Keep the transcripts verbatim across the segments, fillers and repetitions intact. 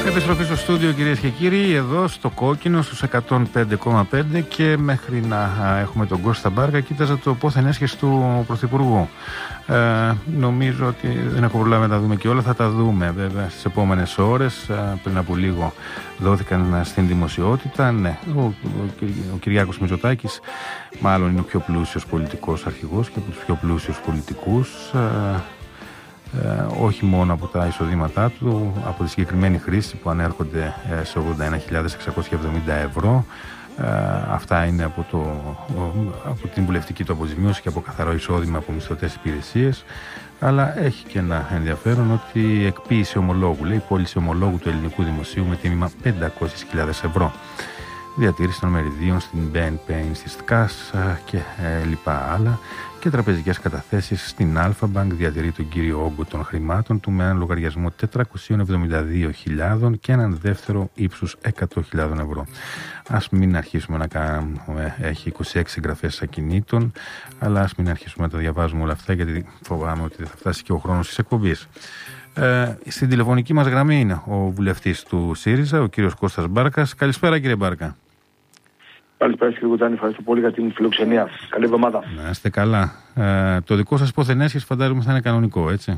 Επιστροφή στο στούντιο, κυρίες και κύριοι, εδώ στο Κόκκινο στους εκατόν πέντε κόμμα πέντε, και μέχρι να έχουμε τον Κώστα Μπάρκα κοίταζα το πόθεν έσχεση του Πρωθυπουργού. Ε, νομίζω ότι δεν έχω προλάβει να τα δούμε και όλα, θα τα δούμε βέβαια στις επόμενες ώρες. Ε, πριν από λίγο δόθηκαν στην δημοσιότητα. Ναι, ο, ο, ο Κυριάκος Μητσοτάκης μάλλον είναι ο πιο πλούσιος πολιτικός αρχηγός και από τους πιο πλούσιους πολιτικούς. Ε, Ε, όχι μόνο από τα εισοδήματά του, από τη συγκεκριμένη χρήση που ανέρχονται ε, σε ογδόντα ένα χιλιάδες εξακόσια εβδομήντα ευρώ. Ε, αυτά είναι από, το, από την βουλευτική του αποζημίωση και από καθαρό εισόδημα από μισθωτές υπηρεσίες. Αλλά έχει και ένα ενδιαφέρον ότι εκποίηση ομολόγου, λέει, πώληση ομολόγου του ελληνικού δημοσίου με τίμημα πεντακόσιες χιλιάδες ευρώ. Διατήρηση των μεριδίων στην μπι εν πι, στη ΚΑΣ και ε, λοιπά άλλα, και τραπεζικές καταθέσεις στην Αλφα-Bank. Διατηρεί τον κύριο όγκο των χρημάτων του με έναν λογαριασμό τετρακόσιες εβδομήντα δύο χιλιάδες και έναν δεύτερο ύψους εκατό χιλιάδες ευρώ. Ας μην αρχίσουμε να κάνουμε, έχει είκοσι έξι εγγραφές ακινήτων, αλλά ας μην αρχίσουμε να τα διαβάζουμε όλα αυτά, γιατί φοβάμαι ότι δεν θα φτάσει και ο χρόνος της εκπομπής. Ε, στην τηλεφωνική μας γραμμή είναι ο βουλευτής του ΣΥΡΙΖΑ, ο κύριος Κώστας Μπάρκας. Καλησπέρα, κύριε Μπάρκα. Καλησπέρα κύριε Κουτάνη, ευχαριστώ πολύ για την φιλοξενία. Καλή εβδομάδα. Να είστε καλά. Ε, το δικό σας πόθεν έσχεση φαντάζομαι θα είναι κανονικό, έτσι?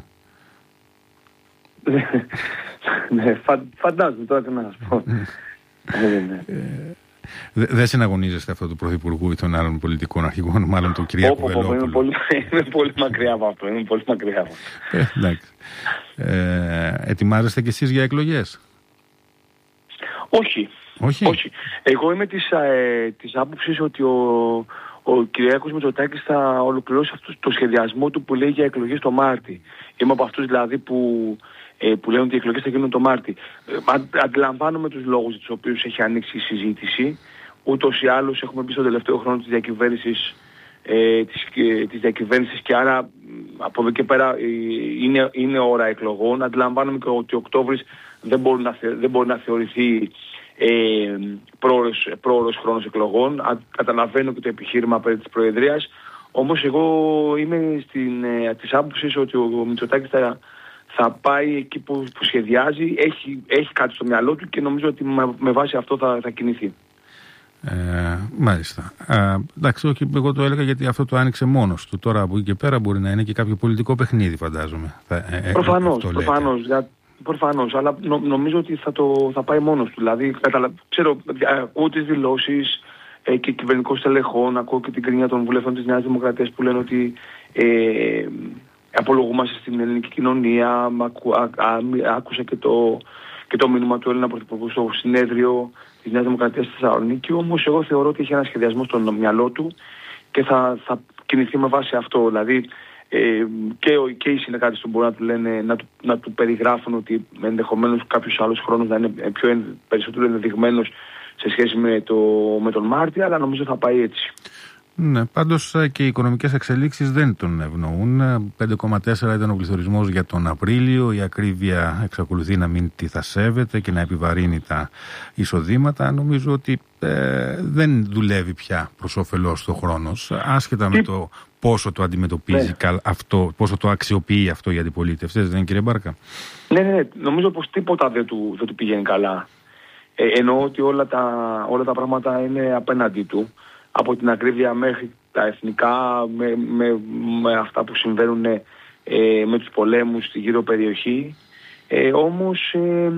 Ναι, φα, φαντάζομαι τώρα τι να σας πω. Δεν συναγωνίζεστε αυτό του Πρωθυπουργού ή των άλλων πολιτικών αρχηγών, μάλλον του Κυριάκου Βελόπουλου? Είμαι πολύ, είμαι πολύ μακριά από αυτό. Είμαι πολύ μακριά από αυτό. Ε, εντάξει. Ε, ετοιμάζεστε κι εσείς για εκλογές? Όχι. Όχι. Όχι. Εγώ είμαι της, ε, της άποψης ότι ο, ο Κυριάκος Μητσοτάκης θα ολοκληρώσει αυτό το σχεδιασμό του που λέει για εκλογές το Μάρτι. Είμαι από αυτούς δηλαδή που, ε, που λένε ότι οι εκλογές θα γίνουν το Μάρτι. Ε, αντιλαμβάνομαι τους λόγους για τους οποίους έχει ανοίξει η συζήτηση. Ούτως ή άλλως έχουμε μπει στο τελευταίο χρόνο της διακυβέρνησης, ε, της, ε, της διακυβέρνησης και άρα από εδώ και πέρα ε, είναι, είναι ώρα εκλογών. Αντιλαμβάνομαι και ότι ο Οκτώβρης δεν μπορεί να, δεν μπορεί να θεωρηθεί Ε, πρόωρος, πρόωρος χρόνος εκλογών. Α, καταλαβαίνω και το επιχείρημα περί της Προεδρίας, όμως εγώ είμαι στην, ε, της άποψης ότι ο Μητσοτάκης θα, θα πάει εκεί που, που σχεδιάζει, έχει, έχει κάτι στο μυαλό του και νομίζω ότι με, με βάση αυτό θα, θα κινηθεί. Ε, μάλιστα. Ε, εντάξει, όχι, εγώ το έλεγα γιατί αυτό το άνοιξε μόνος του. Τώρα από εκεί και πέρα μπορεί να είναι και κάποιο πολιτικό παιχνίδι, φαντάζομαι. Ε, προφανώς, ε, προφανώς. Για, προφανώς, αλλά νο, νομίζω ότι θα, το, θα πάει μόνος του. Δηλαδή, καταλα... ξέρω, ακούω τις δηλώσεις ε, και κυβερνικών στελεχών, ακούω και την κρίνια των βουλευτών της Νέας Δημοκρατίας που λένε ότι ε, απολογούμαστε στην ελληνική κοινωνία. Ακού, α, α, άκουσα και το, και το μήνυμα του Έλληνα Πρωθυπουργού στο συνέδριο της Νέας Δημοκρατίας στη Θεσσαλονίκη. Όμως εγώ θεωρώ ότι έχει ένα σχεδιασμό στο μυαλό του και θα, θα κινηθεί με βάση αυτό. Δηλαδή, Ε, και, και οι συνεργάτες του μπορούν να του λένε, να του, να του περιγράφουν ότι ενδεχομένως κάποιος άλλος χρόνος να είναι πιο εν, περισσότερο ενδεδειγμένος σε σχέση με, το, με τον Μάρτιο, αλλά νομίζω θα πάει έτσι. Ναι, πάντως και οι οικονομικές εξελίξεις δεν τον ευνοούν. πέντε κόμμα τέσσερα ήταν ο πληθωρισμός για τον Απρίλιο. Η ακρίβεια εξακολουθεί να μην τη θα σέβεται και να επιβαρύνει τα εισοδήματα. Νομίζω ότι ε, δεν δουλεύει πια προς όφελός του ο χρόνος, άσχετα με το πόσο το αντιμετωπίζει ναι. αυτό, πόσο το αξιοποιεί αυτό η αντιπολίτευση. Δεν είναι, κύριε Μπάρκα? Ναι, ναι, ναι. Νομίζω πως τίποτα δεν του, δεν του πηγαίνει καλά. Ε, εννοώ ότι όλα τα, όλα τα πράγματα είναι απέναντί του. Από την ακρίβεια μέχρι τα εθνικά, με, με, με αυτά που συμβαίνουν ε, με τους πολέμους στη γύρω περιοχή. Ε, όμως ε,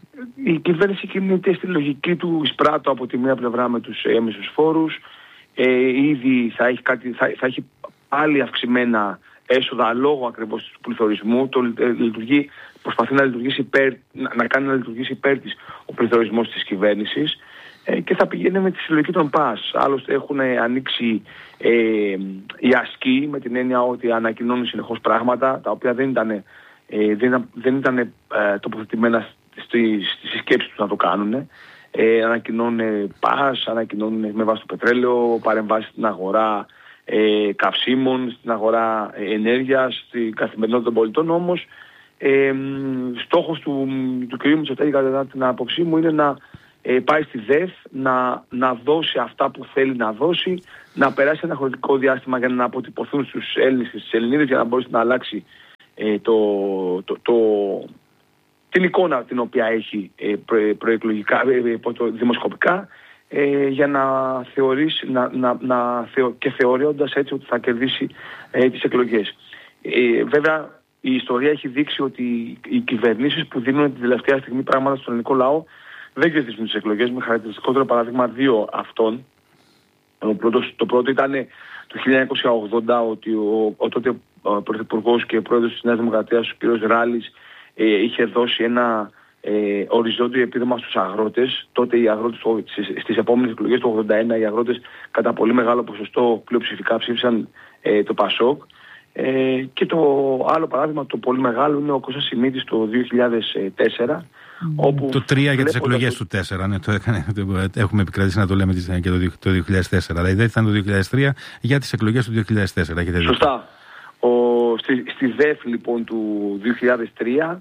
η κυβέρνηση κινείται στη λογική του εισπράττω από τη μία πλευρά με τους έμεσους φόρους. Ε, ήδη θα έχει, κάτι, θα, θα έχει πάλι αυξημένα έσοδα λόγω ακριβώς του πληθωρισμού. Το, ε, λειτουργεί, προσπαθεί να, λειτουργήσει υπέρ, να, να κάνει να λειτουργήσει υπέρ της ο πληθωρισμός της κυβέρνησης. Και θα πηγαίνει με τη συλλογική των ΠΑΣ. Άλλωστε έχουν ανοίξει ε, οι ασκοί με την έννοια ότι ανακοινώνουν συνεχώς πράγματα τα οποία δεν ήταν, ε, δεν, δεν ήταν ε, τοποθετημένα στις, στις σκέψεις τους να το κάνουν. Ε, ανακοινώνουν ΠΑΣ, ανακοινώνουν με βάση το πετρέλαιο, παρεμβάσεις στην αγορά ε, καυσίμων, στην αγορά ε, ενέργειας, στην καθημερινότητα των πολιτών. Όμως ε, στόχος του, του κ. Μητσοτάκη, κατά την άποψή μου, είναι να Ε, πάει στη ΔΕΘ να, να δώσει αυτά που θέλει να δώσει, να περάσει ένα χρονικό διάστημα για να αποτυπωθούν στους Έλληνες και στις Ελληνίδες για να μπορέσει να αλλάξει ε, το, το, το, την εικόνα την οποία έχει ε, προ, προεκλογικά, ε, το, δημοσκοπικά, ε, για να θεωρήσει να, να, να θεω, και θεωρώντας έτσι ότι θα κερδίσει ε, τις εκλογές. Ε, βέβαια η ιστορία έχει δείξει ότι οι κυβερνήσεις που δίνουν την τελευταία στιγμή πράγματα στον ελληνικό λαό δεν κερδίζουν τις εκλογές, με χαρακτηριστικότερο παράδειγμα δύο αυτών. Το πρώτο, το πρώτο ήταν το χίλια εννιακόσια ογδόντα, ότι ο, ο τότε πρωθυπουργός και πρόεδρος της Νέας Δημοκρατίας, ο κ. Ράλης, ε, είχε δώσει ένα ε, οριζόντιο επίδομα στους αγρότες. Τότε οι αγρότες, στις, στις επόμενες εκλογές του ογδόντα ένα, οι αγρότες κατά πολύ μεγάλο ποσοστό πλειοψηφικά ψήφισαν ε, το Πασόκ. Ε, και το άλλο παράδειγμα, το πολύ μεγάλο, είναι ο Κώστας Σιμίτης το δύο χιλιάδες τέσσερα. Όπου το τρία για τις εκλογές του τέσσερα, ναι, το έκανε, το, έχουμε επικρατήσει να το λέμε και το, το δύο χιλιάδες τέσσερα. Δηλαδή δεν ήταν το δύο χιλιάδες τρία για τις εκλογές του δύο χιλιάδες τέσσερα. Σωστά. Ο, στη, στη ΔΕΦ λοιπόν του δύο χιλιάδες τρία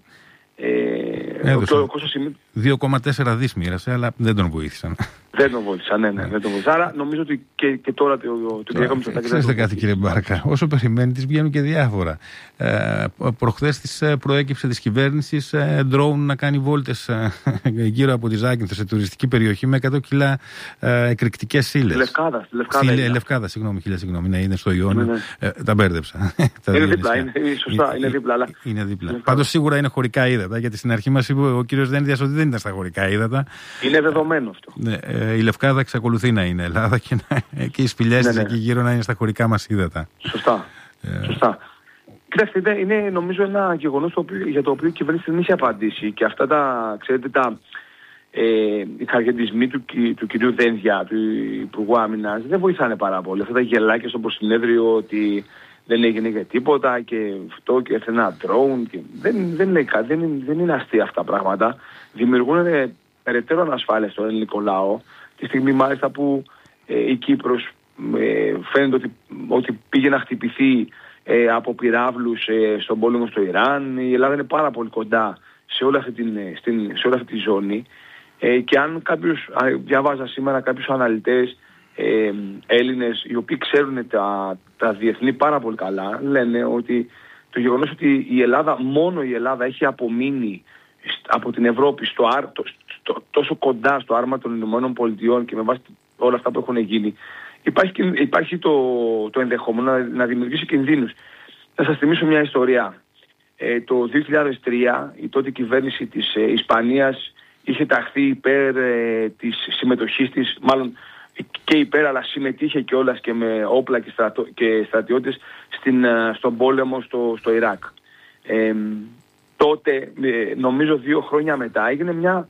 ε, ο, ο Κώστας Σιμίτης δύο κόμμα τέσσερα δις μοίρασε, αλλά δεν τον βοήθησαν. Δεν τον βοήθησαν, ναι, ναι, δεν τον βοήθησαν. Άρα νομίζω ότι και, και τώρα το, το Κυριάκο Μητσοτάκη. Ξέρετε κάτι, κύριε Μπάρκα, όσο περιμένει, τις βγαίνουν και διάφορα. Ε, προχθές της προέκυψε της κυβέρνησης ντρόουν να κάνει βόλτες ε, γύρω από τη Ζάκυνθο σε τουριστική περιοχή με εκατό κιλά ε, εκρηκτικές ύλες. Λευκάδα, στη Λευκάδα. Στη Λευκάδα, συγγνώμη, χίλια συγγνώμη, ναι, είναι στο Ιόνιο. Ναι, ναι. Ε, τα μπέρδεψα. Είναι δίπλα, είναι, είναι, σωστά, είναι δίπλα. Αλλά... Είναι δίπλα. Πάντως σίγουρα είναι χωρικά ύδατα, γιατί στην αρχή μας είπε ο κύριος Δένδιας ότι δεν ήταν στα χωρικά ύδατα. Είναι δεδομένο αυτό. Ναι, ε, η Λευκάδα εξακολουθεί να είναι Ελλάδα και, να, και οι σπηλιές ναι, της ναι. εκεί γύρω να είναι στα χωρικά μας ύδατα. Σωστά. Ε... Σωστά. Κοιτάξτε, είναι νομίζω ένα γεγονός το οποίο, για το οποίο η κυβέρνηση δεν είχε απαντήσει, και αυτά τα, ξέρετε, τα ε, οι χαργεντισμοί του, του κυρίου Δένδια, του Υπουργού Άμυνας, δεν βοηθάνε πάρα πολύ. Αυτά τα γελάκια στο προσυνέδριο ότι δεν έγινε για τίποτα και αυτό και έρθε ένα drone. Και δεν, δεν, λέει, δεν, δεν είναι αστεία αυτά τα πράγματα. Δημιουργούν ε, περαιτέρω ανασφάλεια στον ελληνικό λαό. Τη στιγμή μάλιστα που ε, η Κύπρος ε, φαίνεται ότι, ότι πήγε να χτυπηθεί ε, από πυράβλους ε, στον πόλεμο στο Ιράν. Η Ελλάδα είναι πάρα πολύ κοντά σε όλη αυτή, την, στην, σε όλη αυτή τη ζώνη. Ε, και αν κάποιους, διαβάζα σήμερα κάποιους αναλυτές ε, Έλληνες, οι οποίοι ξέρουν τα, τα διεθνή πάρα πολύ καλά, λένε ότι το γεγονός ότι η Ελλάδα, μόνο η Ελλάδα έχει απομείνει από την Ευρώπη στο, το, στο, τόσο κοντά στο άρμα των Ηνωμένων Πολιτειών και με βάση όλα αυτά που έχουν γίνει, υπάρχει, υπάρχει το, το ενδεχόμενο να, να δημιουργήσει κινδύνους. Θα σας θυμίσω μια ιστορία. Ε, το δύο χιλιάδες τρία η τότε κυβέρνηση της ε, Ισπανίας είχε ταχθεί υπέρ ε, της συμμετοχής της, μάλλον και υπέρ, αλλά συμμετείχε κιόλας και με όπλα και, στρατο, και στρατιώτες στην, στον πόλεμο στο, στο Ιράκ. Ε, τότε, νομίζω δύο χρόνια μετά, έγινε μια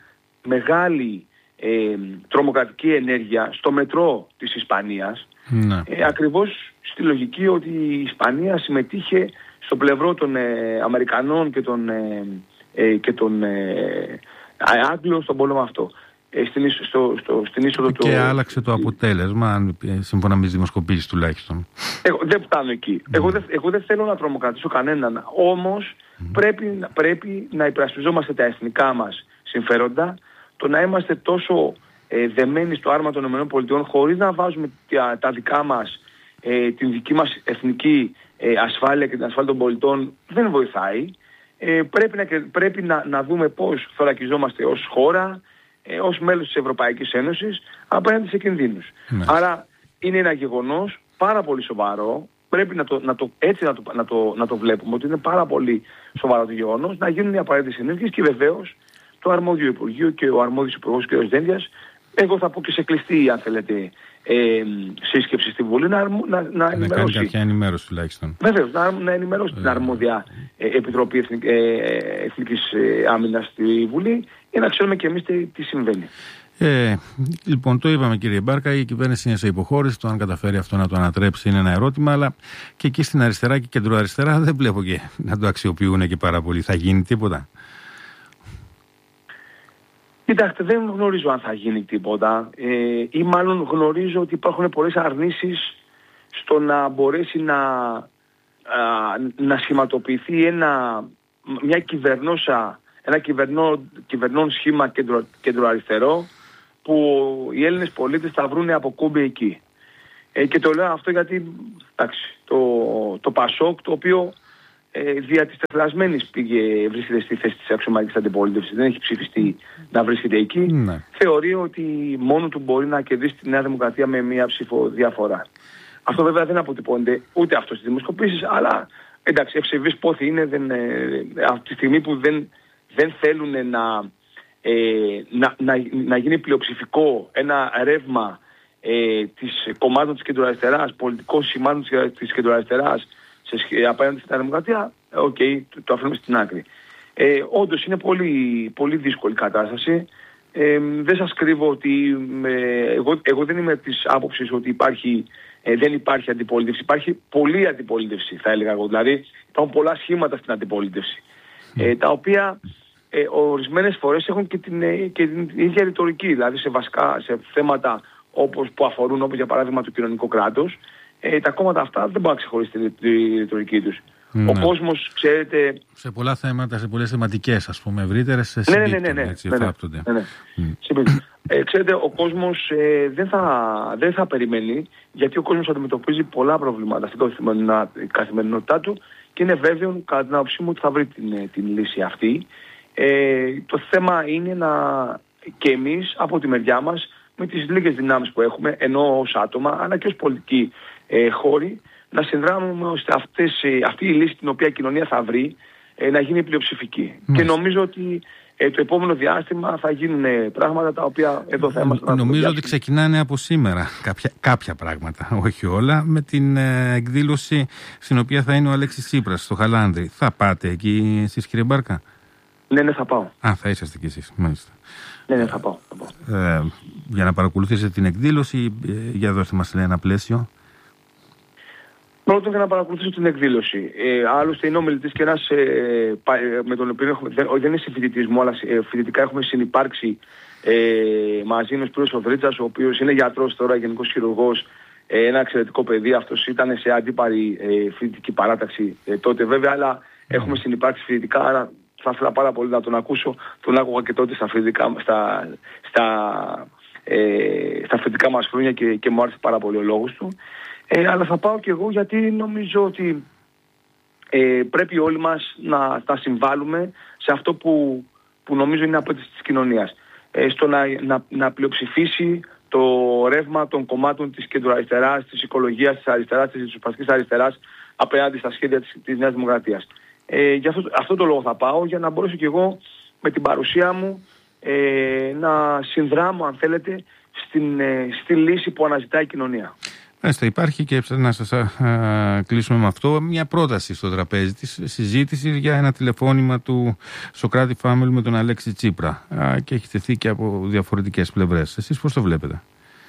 μεγάλη ε, τρομοκρατική ενέργεια στο μετρό της Ισπανίας, ναι. ε, ακριβώς στη λογική ότι η Ισπανία συμμετείχε στο πλευρό των ε, Αμερικανών και των, ε, ε, και των ε, Άγγλων στον πόλεμο αυτό. Στην, στο, στο, στην είσοδο και το... άλλαξε το αποτέλεσμα, σύμφωνα με τις δημοσκοπήσεις τουλάχιστον. Εγώ δεν φτάνω εκεί. Mm. Εγώ, δεν, εγώ δεν θέλω να τρομοκρατήσω κανέναν. Όμως mm. πρέπει, πρέπει να υπερασπιζόμαστε τα εθνικά μας συμφέροντα, το να είμαστε τόσο ε, δεμένοι στο άρμα των ΗΠΑ χωρίς να βάζουμε τα, τα δικά μας, ε, την δική μας εθνική ε, ασφάλεια και την ασφάλεια των πολιτών, δεν βοηθάει. Ε, πρέπει να, πρέπει να, να δούμε πώς θωρακιζόμαστε ως χώρα, Ε, ως μέλος της Ευρωπαϊκής Ένωσης απέναντι σε κινδύνους. Ναι. Άρα είναι ένα γεγονός πάρα πολύ σοβαρό. Πρέπει να το, να το, έτσι να το, να, το, να το βλέπουμε, ότι είναι πάρα πολύ σοβαρό το γεγονός, να γίνουν οι απαραίτητες ενέργειες και βεβαίως το αρμόδιο Υπουργείο και ο αρμόδιος Υπουργός κ. Δένδιας, εγώ θα πω και σε κλειστή, αν θέλετε, ε, σύσκεψη στη Βουλή, να, να, να ενημερώσει. Να κάνει κάποια ενημέρωση τουλάχιστον. Βεβαίως, να, να ενημερώσει ε, την αρμόδια ε, Επιτροπή Εθνικ, ε, Εθνικής ε, Άμυνας στη Βουλή, για να ξέρουμε και εμείς τι, τι συμβαίνει. Ε, λοιπόν, το είπαμε, κύριε Μπάρκα, η κυβέρνηση είναι σε υποχώρηση. Το αν καταφέρει αυτό να το ανατρέψει είναι ένα ερώτημα, αλλά και εκεί στην αριστερά και κεντροαριστερά δεν βλέπω και να το αξιοποιούν και πάρα πολύ. Θα γίνει τίποτα? Κοιτάξτε, δεν γνωρίζω αν θα γίνει τίποτα, ε, ή μάλλον γνωρίζω ότι υπάρχουν πολλές αρνήσεις στο να μπορέσει να, α, να σχηματοποιηθεί ένα, μια κυβερνόσα, ένα κυβερνό, κυβερνών σχήμα κέντρο, κεντροαριστερό, που οι Έλληνες πολίτες θα βρούνε από κόμπι εκεί. Ε, και το λέω αυτό γιατί, εντάξει, το, το Πασόκ, το οποίο ε, δια της τεθλασμένης πήγε, βρίσκεται στη θέση της αξιωματικής αντιπολίτευσης, δεν έχει ψηφιστεί να βρίσκεται εκεί, ναι. Θεωρεί ότι μόνο του μπορεί να κερδίσει τη Νέα Δημοκρατία με μία ψήφο διαφορά. Αυτό βέβαια δεν αποτυπώνεται ούτε αυτό στις δημοσκοπήσεις, αλλά εντάξει, ευσεβείς πόθη είναι, δεν, ε, από τη στιγμή που δεν, δεν θέλουν να, ε, να, να, να γίνει πλειοψηφικό ένα ρεύμα ε, της κομμάτων της κεντροαριστεράς, πολιτικών σημάτων της κεντροαριστεράς απέναντι στην Δημοκρατία, οκ, okay, το, το αφήνουμε στην άκρη. Ε, όντως είναι πολύ, πολύ δύσκολη κατάσταση. Ε, δεν σας κρύβω ότι ε, εγώ, εγώ δεν είμαι της άποψης ότι υπάρχει, ε, δεν υπάρχει αντιπολίτευση. Υπάρχει πολλή αντιπολίτευση, θα έλεγα εγώ. Δηλαδή υπάρχουν πολλά σχήματα στην αντιπολίτευση, ε, τα οποία ε, ορισμένες φορές έχουν και την, ε, και την ίδια ρητορική. Δηλαδή σε βασικά, σε θέματα όπως, που αφορούν, όπως για παράδειγμα το κοινωνικό κράτος, ε, τα κόμματα αυτά δεν μπορούν να ξεχωρίσουν τη ρητορική τους. Ναι. Ο κόσμος, ξέρετε... Σε πολλά θέματα, σε πολλές θεματικές, ας πούμε, ευρύτερες, σε ναι, ναι, ναι, ναι, έτσι, ναι, ναι, ναι, ναι. Mm. ε, ξέρετε, ο κόσμος ε, δεν, θα, δεν θα περιμένει, γιατί ο κόσμος αντιμετωπίζει πολλά προβλήματα στην καθημερινότητά του και είναι βέβαιο, κατά την άποψή μου, ότι θα βρει την, την λύση αυτή. Ε, το θέμα είναι να και εμείς, από τη μεριά μας, με τις λίγες δυνάμεις που έχουμε, ενώ ως άτομα, αλλά και ως πολιτικοί ε, χώροι, να συνδράμουμε ώστε αυτές, αυτή η λύση την οποία η κοινωνία θα βρει ε, να γίνει πλειοψηφική. Mm. Και νομίζω ότι ε, το επόμενο διάστημα θα γίνουν πράγματα τα οποία εδώ θα είμαστε. Νομίζω ότι ξεκινάνε από σήμερα κάποια, κάποια πράγματα, όχι όλα, με την ε, εκδήλωση στην οποία θα είναι ο Αλέξης Τσίπρας στο Χαλάνδρι. Θα πάτε εκεί εσείς, κύριε Μπάρκα? Ναι, ναι, θα πάω. Α, θα είσαστε κι εσείς, μάλιστα. Ναι, ναι, θα πάω. Θα πάω. Ε, για να παρακολουθήσετε την εκδήλωση, ε, για δώστε μας ένα πλαίσιο. Πρώτον, για να παρακολουθήσω την εκδήλωση. Ε, άλλωστε είναι ο μιλητής και ένας ε, με τον οποίο έχουμε, δεν, δεν είναι συμφοιτητής μου, αλλά ε, φοιτητικά έχουμε συνυπάρξει ε, μαζί με ο Σπύρος ο Δρίτσας, ο οποίος είναι γιατρός τώρα, γενικός χειρουργός, ε, ένα εξαιρετικό παιδί. Αυτός ήταν σε αντίπαρη ε, φοιτητική παράταξη ε, τότε βέβαια, αλλά έχουμε συνυπάρξει φοιτητικά, άρα θα ήθελα πάρα πολύ να τον ακούσω. Τον άκουγα και τότε στα φοιτητικά, στα, στα, ε, στα φοιτητικά μας χρόνια και, και μου άρεσε πάρα πολύ ο λόγος του. Ε, αλλά θα πάω και εγώ γιατί νομίζω ότι ε, πρέπει όλοι μας να τα συμβάλλουμε σε αυτό που, που νομίζω είναι απέτηση της κοινωνίας. Ε, στο να, να, να πλειοψηφίσει το ρεύμα των κομμάτων της κεντροαριστεράς, της οικολογίας, της αριστεράς, της ριζοσπαστικής αριστεράς απέναντι στα σχέδια της, της Νέας Δημοκρατίας. Ε, για αυτό, αυτό το λόγο θα πάω, για να μπορέσω και εγώ με την παρουσία μου ε, να συνδράμω, αν θέλετε, στην, ε, στη λύση που αναζητάει η κοινωνία. Μάλιστα, υπάρχει και να σας α, α, κλείσουμε με αυτό μια πρόταση στο τραπέζι της συζήτησης για ένα τηλεφώνημα του Σωκράτη Φάμελου με τον Αλέξη Τσίπρα α, και έχει τεθεί και από διαφορετικές πλευρές. Εσείς πώς το βλέπετε?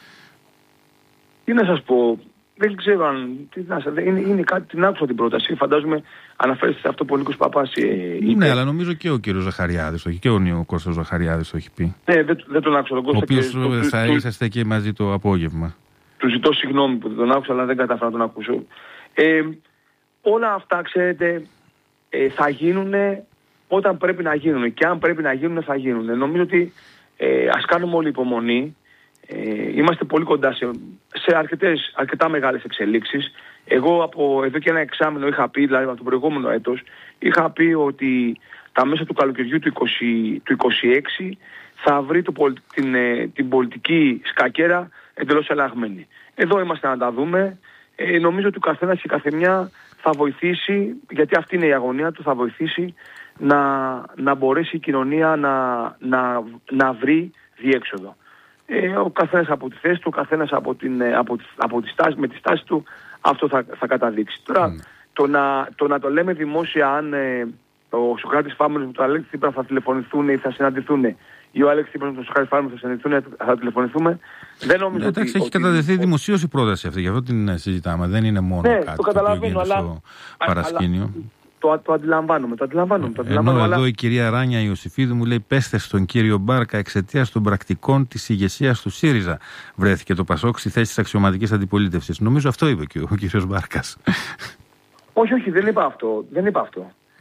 Τι να σας πω, δεν ξέρω αν τι να σας, είναι, είναι κάτι, την άκουσα την πρόταση, φαντάζομαι αναφέρεστε σε αυτό που ο Νίκος Παπάς ε, είπε. Ναι, αλλά νομίζω και ο κύριος Ζαχαριάδης το έχει, και ο Νίκος Κώστας Ζαχαριάδης το έχει πει. Ναι, δεν, δεν τον άκουσα τον Κώστα. Ο οποίος και, θα το, είσαστε και μαζί το απόγευμα. Του ζητώ συγγνώμη που δεν τον άκουσα, αλλά δεν κατάφερα να τον ακούσω. Ε, όλα αυτά, ξέρετε, ε, θα γίνουν όταν πρέπει να γίνουν. Και αν πρέπει να γίνουν, θα γίνουν. Νομίζω ότι ε, ας κάνουμε όλη υπομονή. Ε, είμαστε πολύ κοντά σε, σε αρκετές, αρκετά μεγάλες εξελίξεις. Εγώ από εδώ και ένα εξάμηνο είχα πει, δηλαδή από το προηγούμενο έτος, είχα πει ότι τα μέσα του καλοκαιριού του, είκοσι, του είκοσι έξι θα βρει το, την, την πολιτική σκακέρα εντελώς αλλαγμένη. Εδώ είμαστε να τα δούμε. Ε, νομίζω ότι ο καθένας και η καθεμιά θα βοηθήσει, γιατί αυτή είναι η αγωνία του, θα βοηθήσει να, να μπορέσει η κοινωνία να, να, να βρει διέξοδο. Ε, ο καθένας από τη θέση του, ο καθένας από την, από, από τη στάση, με τη στάση του, αυτό θα, θα καταδείξει. Τώρα, mm. το, να, το να το λέμε δημόσια αν ε, ο Σωκράτης Φάμελος με τον Αλέξη Τσίπρα θα τηλεφωνηθούν ή θα συναντηθούν, ή ο Αλέξης Τσίπρας με τον Σωκράτη Φάμελο θα συναντηθούν, θα τηλεφωνηθούμε. Δεν νομίζω ναι, εντάξει, ότι, έχει ότι... καταδεθεί δημοσίως η πρόταση αυτή, γι' αυτό την συζητάμε. Δεν είναι μόνο ναι, κάτι το καταλαβαίνω, αλλά, στο παρασκήνιο. Αλλά, το, το αντιλαμβάνομαι, το αντιλαμβάνομαι. Το αντιλαμβάνομαι Ενώ αλλά... εδώ η κυρία Ράνια Ιωσήφιδου μου λέει: πέστε στον κύριο Μπάρκα, εξαιτίας των πρακτικών της ηγεσίας του ΣΥΡΙΖΑ βρέθηκε το ΠΑΣΟΚ στη θέση της αξιωματικής αντιπολίτευσης. Νομίζω αυτό είπε και ο κύριος Μπάρκας. Όχι, όχι, δεν είπα αυτό. Δεν είπα αυτό.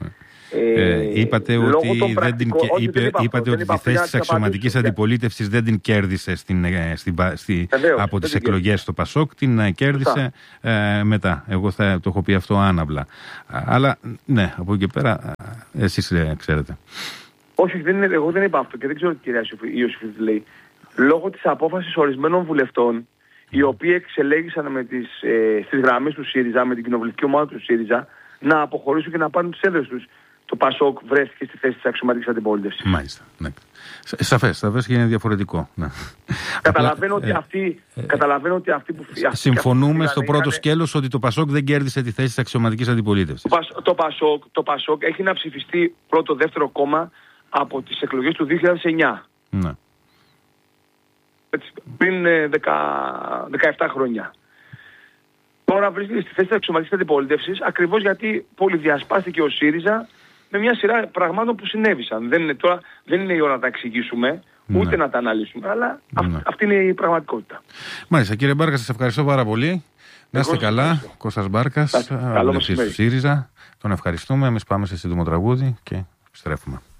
Ε, είπατε ότι, δεν την, όχι, είπε, δεν είπα είπατε ότι τη θέση της αξιωματικής αντιπολίτευσης δεν την κέρδισε στην, στην, στη, Βεβαίως, από τις εκλογές στο Πασόκ, την κέρδισε ε, μετά. Εγώ θα το έχω πει αυτό άναυλα. Αλλά ναι, από εκεί και πέρα εσείς ξέρετε. Όχι, δεν είναι, εγώ δεν είπα αυτό και δεν ξέρω τι κυρία Ιωσήφιδη λέει. Λόγω της απόφασης ορισμένων βουλευτών, οι οποίοι εξελέγησαν με τις, ε, στις γραμμές του ΣΥΡΙΖΑ, με την κοινοβουλευτική ομάδα του ΣΥΡΙΖΑ, να αποχωρήσουν και να πάρουν τις έδρες τους. Το ΠΑΣΟΚ βρέθηκε στη θέση της αξιωματικής αντιπολίτευσης. Μάλιστα. Ναι. Σαφές, σαφές και είναι διαφορετικό. Ναι. Καταλαβαίνω, Απλά, ότι αυτοί, ε, καταλαβαίνω ότι αυτοί που αυτοί, συμφωνούμε αυτοί στο πρώτο είχαν... σκέλος ότι το ΠΑΣΟΚ δεν κέρδισε τη θέση της αξιωματικής αντιπολίτευσης. Το, το, ΠΑΣΟΚ, το ΠΑΣΟΚ έχει να ψηφιστεί πρώτο-δεύτερο κόμμα από τις εκλογές του δύο χιλιάδες εννιά. Ναι. Έτσι, πριν δεκαεπτά χρόνια. Τώρα βρίσκεται στη θέση της αξιωματικής αντιπολίτευσης ακριβώς γιατί πολυδιασπάστηκε ο ΣΥΡΙΖΑ με μια σειρά πραγμάτων που συνέβησαν. Δεν είναι, τώρα, δεν είναι η ώρα να τα εξηγήσουμε, ούτε ναι. να τα αναλύσουμε, αλλά ναι. αυτή είναι η πραγματικότητα. Μάλιστα, κύριε Μπάρκα, σας ευχαριστώ πάρα πολύ. Να είστε καλά. Ευχαριστώ. Κώστας Μπάρκας, βουλευτής του ΣΥΡΙΖΑ. Τον ευχαριστούμε. Εμείς πάμε σε σύντομο τραγούδι και επιστρέφουμε.